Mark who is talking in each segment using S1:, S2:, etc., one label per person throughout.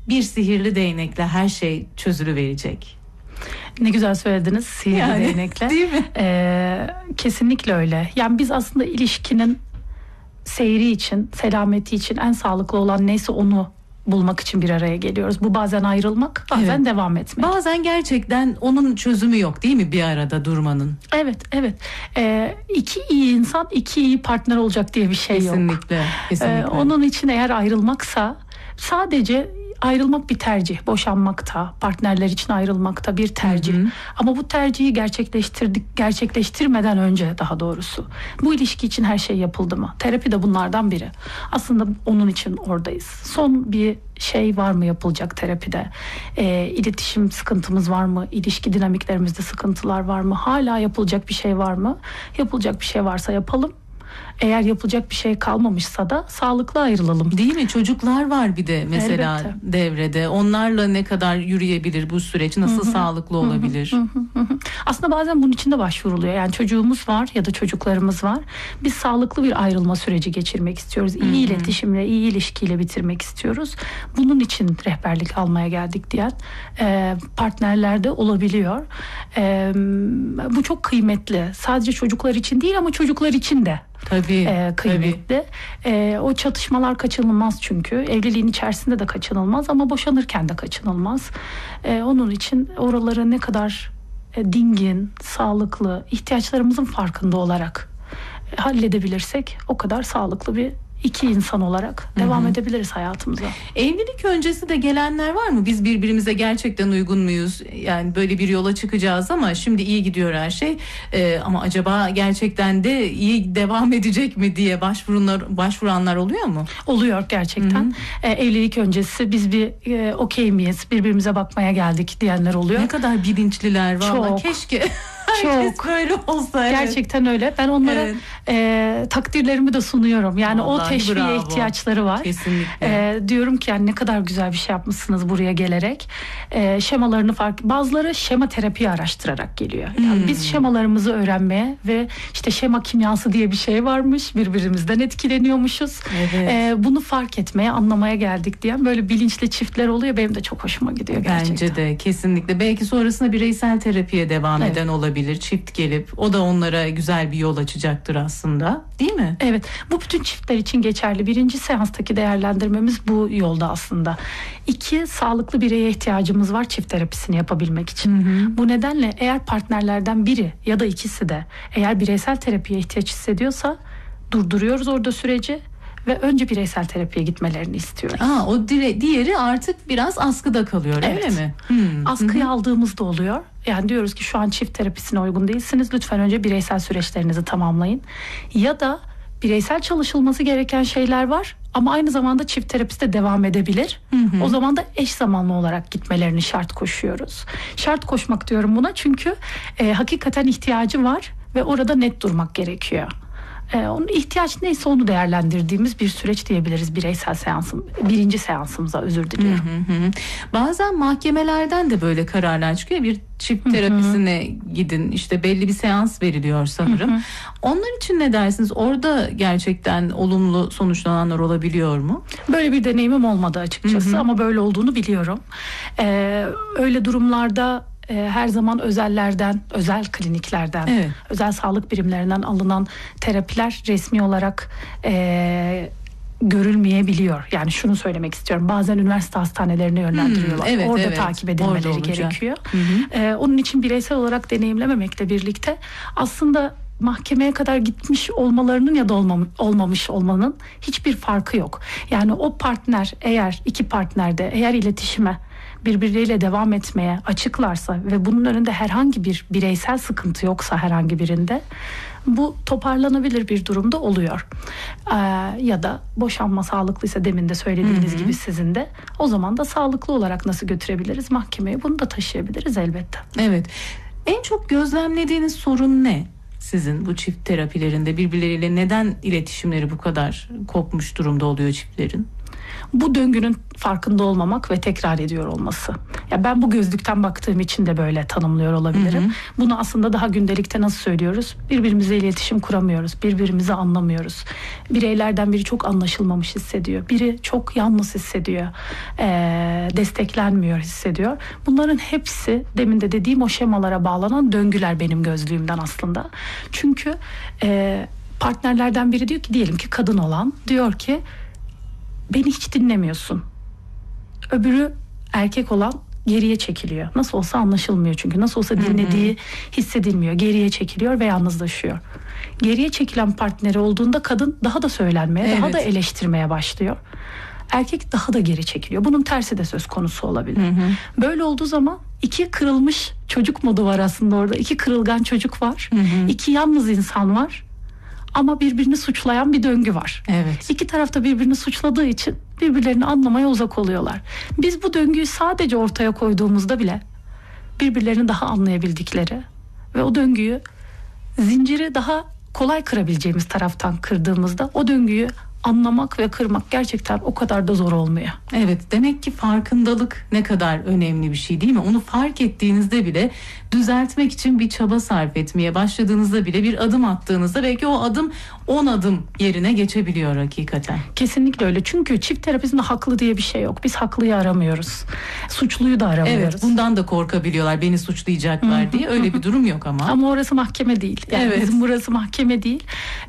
S1: bir sihirli değnekle her şey çözülüverecek.
S2: Ne güzel söylediniz, sihirli değnekle.
S1: Değil mi?
S2: Kesinlikle öyle. Yani biz aslında ilişkinin seyri için, selameti için en sağlıklı olan neyse onu bulmak için bir araya geliyoruz. Bu bazen ayrılmak, bazen devam etmek.
S1: Bazen gerçekten onun çözümü yok değil mi bir arada durmanın?
S2: Evet. İki iyi insan, iki iyi partner olacak diye bir şey yok.
S1: Kesinlikle.
S2: Onun için eğer ayrılmaksa sadece ayrılmak bir tercih. Boşanmakta, partnerler için ayrılmakta bir tercih. Ama bu tercihi gerçekleştirmeden önce daha doğrusu bu ilişki için her şey yapıldı mı? Terapi de bunlardan biri. Aslında onun için oradayız. Son bir şey var mı yapılacak terapide? İletişim sıkıntımız var mı? İlişki dinamiklerimizde sıkıntılar var mı? Hala yapılacak bir şey var mı? Yapılacak bir şey varsa yapalım. Eğer yapılacak bir şey kalmamışsa da sağlıklı ayrılalım.
S1: Değil mi? Çocuklar var bir de mesela
S2: Elbette.
S1: devrede. Onlarla ne kadar yürüyebilir bu süreç? Nasıl sağlıklı olabilir?
S2: Aslında bazen bunun için de başvuruluyor. Yani çocuğumuz var ya da çocuklarımız var. Biz sağlıklı bir ayrılma süreci geçirmek istiyoruz. İyi iletişimle, iyi ilişkiyle bitirmek istiyoruz. Bunun için rehberlik almaya geldik diyen partnerler de olabiliyor. Bu çok kıymetli. Sadece çocuklar için değil ama çocuklar için de. Kıymetli. O çatışmalar kaçınılmaz çünkü. Evliliğin içerisinde de kaçınılmaz ama boşanırken de kaçınılmaz. Onun için oraları ne kadar dingin, sağlıklı, ihtiyaçlarımızın farkında olarak halledebilirsek o kadar sağlıklı bir iki insan olarak devam edebiliriz hayatımıza.
S1: Evlilik öncesi de gelenler var mı? Biz birbirimize gerçekten uygun muyuz? Yani böyle bir yola çıkacağız ama şimdi iyi gidiyor her şey. Ama acaba gerçekten de iyi devam edecek mi diye başvuranlar oluyor mu?
S2: Oluyor gerçekten. Evlilik öncesi biz bir okey miyiz? Birbirimize bakmaya geldik diyenler oluyor.
S1: Ne kadar bilinçliler vallahi.
S2: Çok.
S1: Keşke herkes böyle olsa.
S2: Gerçekten öyle. Ben onlara takdirlerimi de sunuyorum. Yani
S1: vallahi
S2: o teşviğe ihtiyaçları var.
S1: Kesinlikle.
S2: Diyorum ki yani ne kadar güzel bir şey yapmışsınız buraya gelerek. Şemalarını bazıları şema terapiyi araştırarak geliyor. Yani biz şemalarımızı öğrenmeye ve işte şema kimyası diye bir şey varmış. Birbirimizden etkileniyormuşuz. Bunu fark etmeye, anlamaya geldik diyen böyle bilinçli çiftler oluyor. Benim de çok hoşuma gidiyor gerçekten.
S1: Bence de kesinlikle. Belki sonrasında bireysel terapiye devam eden olabilir. Çift gelip o da onlara güzel bir yol açacaktır aslında. Değil mi?
S2: Evet. Bu bütün çiftler için geçerli. Birinci seanstaki değerlendirmemiz bu yolda aslında. 2, sağlıklı bireye ihtiyacımız var çift terapisini yapabilmek için. Bu nedenle eğer partnerlerden biri ya da ikisi de eğer bireysel terapiye ihtiyaç hissediyorsa durduruyoruz orada süreci ve önce bireysel terapiye gitmelerini istiyoruz.
S1: O diğeri artık biraz askıda kalıyor, öyle mi?
S2: Askıya aldığımızda oluyor. Yani diyoruz ki şu an çift terapisine uygun değilsiniz. Lütfen önce bireysel süreçlerinizi tamamlayın. Ya da bireysel çalışılması gereken şeyler var ama aynı zamanda çift terapisi de devam edebilir. O zaman da eş zamanlı olarak gitmelerini şart koşuyoruz. Şart koşmak diyorum buna çünkü hakikaten ihtiyacı var ve orada net durmak gerekiyor. Onun ihtiyaç neyse onu değerlendirdiğimiz bir süreç diyebiliriz birinci seansımıza, özür diliyorum.
S1: Bazen mahkemelerden de böyle kararlar çıkıyor. Bir çift terapisine gidin, işte belli bir seans veriliyor sanırım. Onlar için ne dersiniz? Orada gerçekten olumlu sonuçlananlar olabiliyor mu?
S2: Böyle bir deneyimim olmadı açıkçası ama böyle olduğunu biliyorum. Öyle durumlarda her zaman özel kliniklerden, özel sağlık birimlerinden alınan terapiler resmi olarak görülmeyebiliyor. Yani şunu söylemek istiyorum. Bazen üniversite hastanelerine yönlendiriyorlar. Orada takip edilmeleri gerekiyor. Onun için bireysel olarak deneyimlememekle birlikte aslında mahkemeye kadar gitmiş olmalarının ya da olmamış olmanın hiçbir farkı yok. Yani o partner iki partnerde eğer iletişime birbirleriyle devam etmeye açıklarsa ve bunun önünde herhangi bir bireysel sıkıntı yoksa herhangi birinde bu toparlanabilir bir durumda oluyor. Ya da boşanma sağlıklıysa demin de söylediğiniz gibi sizin de o zaman da sağlıklı olarak nasıl götürebiliriz mahkemeye, bunu da taşıyabiliriz elbette.
S1: Evet. En çok gözlemlediğiniz sorun ne? Sizin bu çift terapilerinde birbirleriyle neden iletişimleri bu kadar kopmuş durumda oluyor çiftlerin?
S2: Bu döngünün farkında olmamak ve tekrar ediyor olması. Ya ben bu gözlükten baktığım için de böyle tanımlıyor olabilirim. Bunu aslında daha gündelikte nasıl söylüyoruz? Birbirimizle iletişim kuramıyoruz. Birbirimizi anlamıyoruz. Bireylerden biri çok anlaşılmamış hissediyor. Biri çok yalnız hissediyor. Desteklenmiyor hissediyor. Bunların hepsi demin de dediğim o şemalara bağlanan döngüler benim gözlüğümden aslında. Çünkü partnerlerden biri diyor ki, diyelim ki kadın olan diyor ki beni hiç dinlemiyorsun. Öbürü erkek olan geriye çekiliyor. Nasıl olsa anlaşılmıyor çünkü. Nasıl olsa dinlediği hissedilmiyor. Geriye çekiliyor ve yalnızlaşıyor. Geriye çekilen partneri olduğunda kadın daha da söylenmeye, daha da eleştirmeye başlıyor. Erkek daha da geri çekiliyor. Bunun tersi de söz konusu olabilir. Böyle olduğu zaman iki kırılmış çocuk modu var aslında orada. İki kırılgan çocuk var. İki yalnız insan var. Ama birbirini suçlayan bir döngü var.
S1: Evet.
S2: İki taraf da birbirini suçladığı için birbirlerini anlamaya uzak oluyorlar. Biz bu döngüyü sadece ortaya koyduğumuzda bile birbirlerini daha anlayabildikleri ve o döngüyü, zinciri daha kolay kırabileceğimiz taraftan kırdığımızda o döngüyü anlamak ve kırmak gerçekten o kadar da zor olmuyor.
S1: Evet, demek ki farkındalık ne kadar önemli bir şey, değil mi? Onu fark ettiğinizde bile düzeltmek için bir çaba sarf etmeye başladığınızda bile, bir adım attığınızda belki o adım 10 adım yerine geçebiliyor hakikaten.
S2: Kesinlikle öyle. Çünkü çift terapisinde haklı diye bir şey yok. Biz haklıyı aramıyoruz. Suçluyu da aramıyoruz.
S1: Evet, bundan da korkabiliyorlar, beni suçlayacaklar diye. Öyle bir durum yok ama.
S2: Ama orası mahkeme değil. Yani bizim burası mahkeme değil.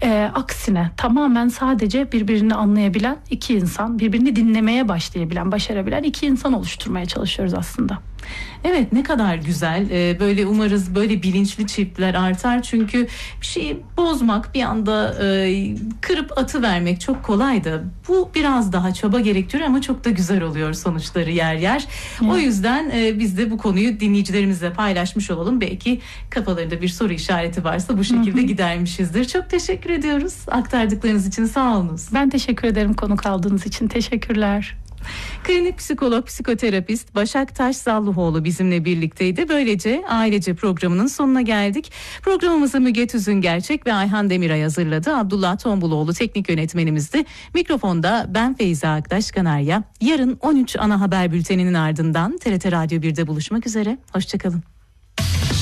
S2: Aksine tamamen sadece birbirini anlayabilen iki insan, birbirini dinlemeye başarabilen iki insan oluşturmaya çalışıyoruz aslında.
S1: Evet, ne kadar güzel. Böyle umarız böyle bilinçli çiftler artar. Çünkü bir şeyi bozmak, bir anda kırıp atıvermek çok kolay da bu biraz daha çaba gerektiriyor ama çok da güzel oluyor sonuçları yer yer. O yüzden biz de bu konuyu dinleyicilerimizle paylaşmış olalım. Belki kafalarında bir soru işareti varsa bu şekilde gidermişizdir. Çok teşekkür ediyoruz aktardıklarınız için, sağ olunuz.
S2: Ben teşekkür ederim konuk aldığınız için. Teşekkürler.
S1: Klinik psikolog, psikoterapist Başak Taş-Zallıoğlu bizimle birlikteydi. Böylece Ailece programının sonuna geldik. Programımızı Müge Tüzüngerçek ve Ayhan Demiray hazırladı. Abdullah Tombuloğlu teknik yönetmenimizdi. Mikrofonda ben Feyza Aktaş Kanarya. Yarın 13 ana haber bülteninin ardından TRT Radyo 1'de buluşmak üzere. Hoşçakalın.